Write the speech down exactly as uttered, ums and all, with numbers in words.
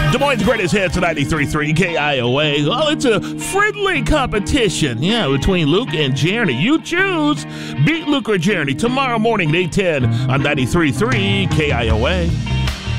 Des Moines' greatest hits at ninety-three point three K I O A. Well, it's a friendly competition, yeah, between Luke and Jeremy. You choose. Beat Luke or Jeremy tomorrow morning at eight ten on ninety-three point three K I O A.